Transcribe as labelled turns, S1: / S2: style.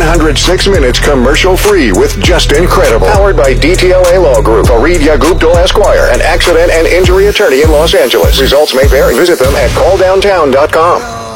S1: 106 minutes commercial-free with just incredible. Powered by DTLA Law Group, Fareed Yagubdul Esquire, an accident and injury attorney in Los Angeles. Results may vary. Visit them at calldowntown.com.